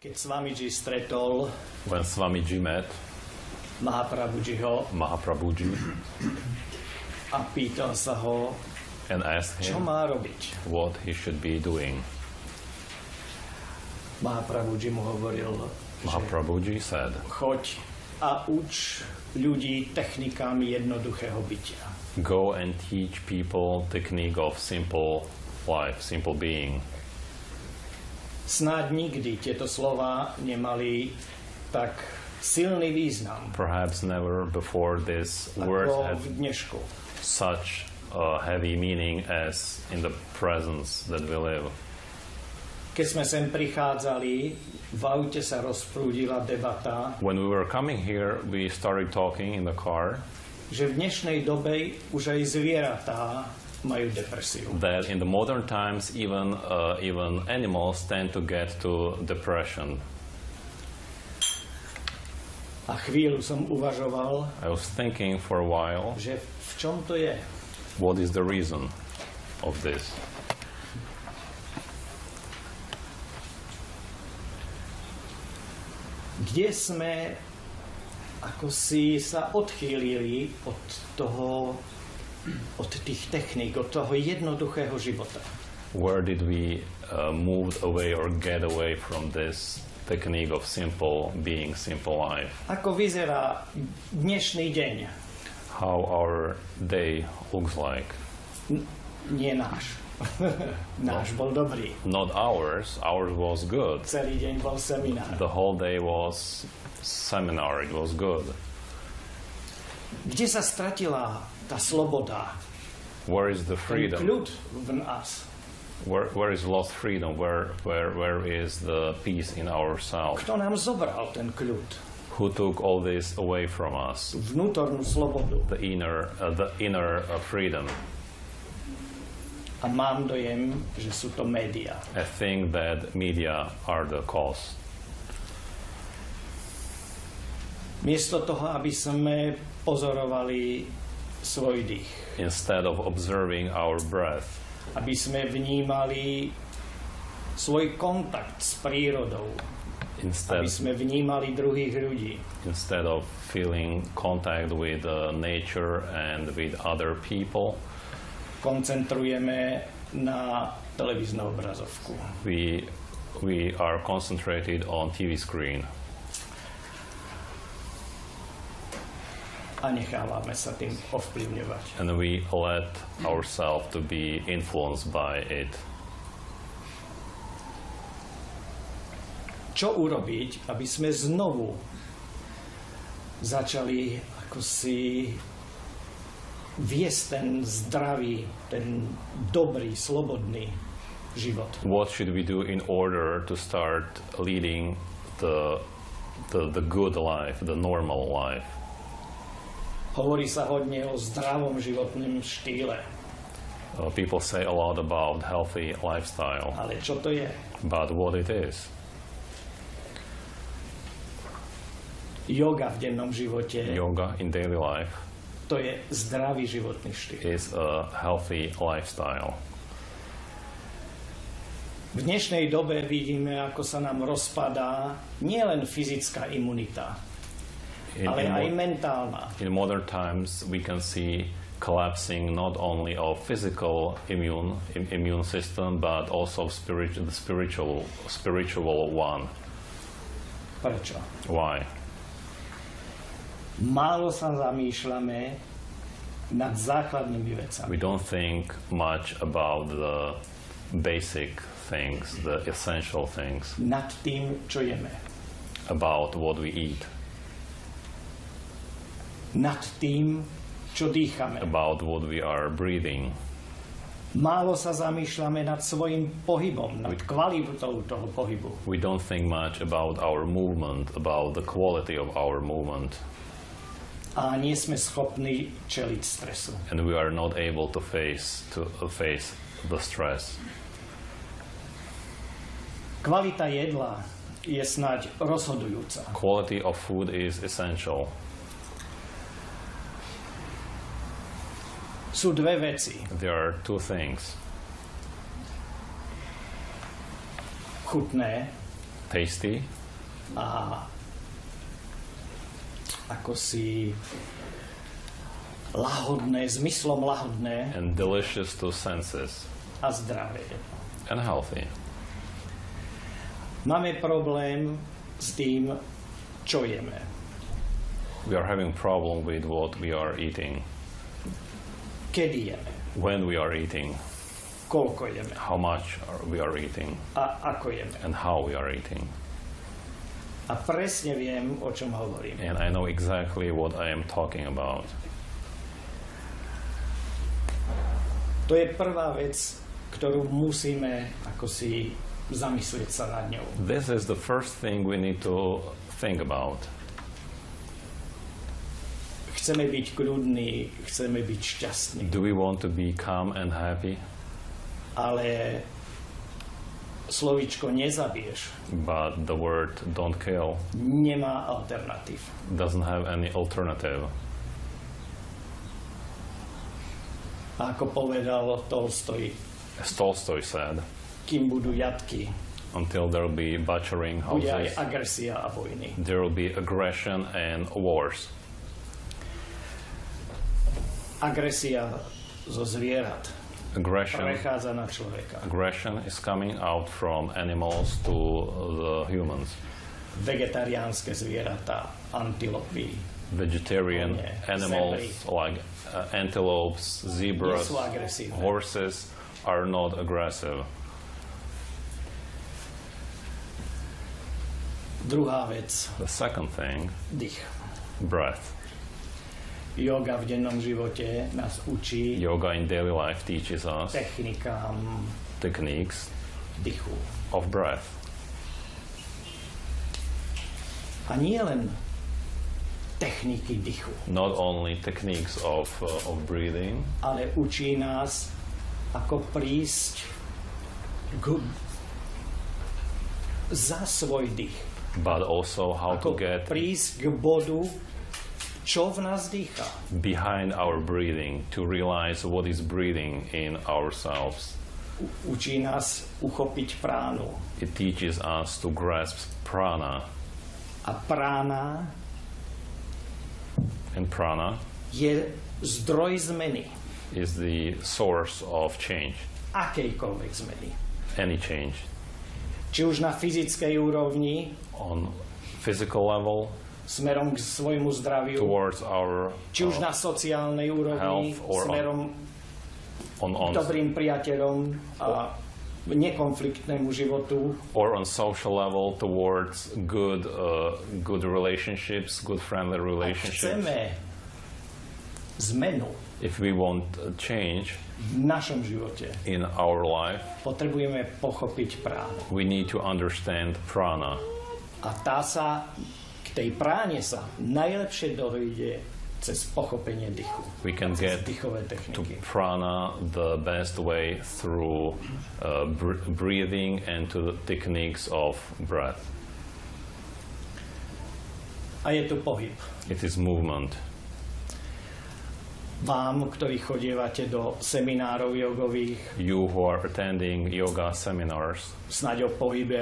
Keď Swamiji stretol When Swamiji met Mahaprabhujiho a pýtal sa ho, and asked čo him má robiť. what he should be doing, Mahaprabhuji mu hovoril, že Mahaprabhuji said, choď a uč ľudí technikám jednoduchého bytia. go and teach people technique of simple life, simple being. Snáď nikdy tieto slova nemali tak silný význam Perhaps never before these words ako had v dnešku. such a heavy meaning as in the presence that we live. Keď sme sem prichádzali, v aute sa rozprúdila debata, When we were coming here, we started talking in the car že v dnešnej dobe už aj zvieratá majú depresiu. that in the modern times even animals tend to get to depression. A chvíľu som uvažoval, I was thinking for a while, že v čom to je. what is the reason of this? Kde sme ako si sa odchýlili od tých techník, od toho jednoduchého života. Where did we move away or get away from this technique of simple being, simple life? Ako vyzerá dnešný deň? How our day looks like? Nie náš. Náš bol dobrý. Not ours. Ours was good. Celý deň bol seminár. The whole day was seminar. It was good. Kde sa stratila tá sloboda? Where is the Ten freedom? kľud v nás. Where is lost freedom? Where is the peace in ourselves? Kto nám zobral ten kľud? Who took all this away from us? Vnútornú slobodu. The inner freedom. A mám dojem, že sú to médiá. I think that media are the cause. Miesto toho, aby sme pozorovali svoj dých, Instead of observing our breath, aby sme vnímali svoj kontakt s prírodou, aby sme vnímali druhých ľudí, instead of feeling contact with nature and with other people, koncentrujeme na televíznu obrazovku. we are concentrated on TV screen A nechávame sa tým ovplyvňovať. and we let ourselves to be influenced by it. Čo urobiť, aby sme znovu začali ako si viesť ten zdravý, ten dobrý, slobodný život? What should we do in order to start leading the good life, the normal life? Hovorí sa hodne o zdravom životnom štýle. People say a lot about healthy lifestyle, Ale čo to je? but what it is? Yoga v dennom živote, Yoga in daily life to je zdravý životný štýl. is a healthy lifestyle. V dnešnej dobe vidíme, ako sa nám rozpadá nielen fyzická imunita, ale aj mentálna. In modern times, we can see collapsing not only of physical immune system, but also the spiritual one. Prečo? Why? Málo sa zamýšľame nad základnými vecami. We don't think much about the basic things, the essential things, Nad tým, čo jeme. about what we eat, Nad tým, čo dýchame. about what we are breathing. Málo sa zamýšľame nad svojim pohybom, nad kvalitou toho pohybu. We don't think much about our movement, about the quality of our movement, A nie sme schopní čeliť stresu. and we are not able to face the stress. Kvalita jedla je snáď rozhodujúca. Quality of food is essential. Sú dve veci. There are two things: Chutné tasty, a ako si lahodné, zmyslom lahodné and delicious to senses, a zdravé. and healthy. Máme problém s tým, čo jeme. We are having problem with what we are eating, Kedy jeme, when we are eating, koľko jeme how much we are eating, a ako jeme. and how we are eating. A presne viem, o čom hovorím. And I know exactly what I am talking about. To je prvá vec, ktorú musíme ako si zamyslieť sa nad ňou. This is the first thing we need to think about. Chceme byť kľudní, chceme byť šťastní, Do we want to be calm and happy? ale slovíčko nezabiješ But the word don't kill nemá alternatív. doesn't have any alternative. A ako povedal Tolstoj, As Tolstoy said, kým budú jatky, until there will be butchering bude aj houses, agresia a vojny. there will be aggression and wars. Agresia zo zvierat Aggression prechádza na človeka. is coming out from animals to the humans. Vegetariánske zvieratá, antilopy, Vegetarian Yeah, animals like antelopes, nie zebras, sú agresívne. horses are not aggressive. Druhá vec, The second thing, dých. breath. Yoga v dennom živote nás učí Yoga in daily life teaches us technikám techniques dychu. of breath. A nie len techniky dychu, Not only techniques of breathing, ale učí nás, ako prísť za svoj dých. but also how to Ako get prísť k bodu, čo v nás dýcha. behind our breathing, to realize what is breathing in ourselves. Učí nás uchopiť pránu. It teaches us to grasp prana, A prána and prana je zdroj zmeny. is the source of change, Akejkoľvek zmeny. any change. Či už na fyzickej úrovni, On physical level, smerom k svojmu zdraviu, towards our či už na sociálnej úrovni, health or smerom on k dobrým priateľom a nekonfliktnému životu, or on social level towards good relationships, good friendly ak relationships. chceme zmenu If we want change v našom živote, in our life, potrebujeme pochopiť pránu. we need to understand prana. A k tej práne sa najlepšie dojde cez pochopenie dychu. We can Cez get dychové to techniky. prana the best way through breathing and to the techniques of breath. A je tu pohyb. It is movement. Vám, ktorí chodievate do seminárov jogových, You who are attending yoga seminars, snáď o pohybe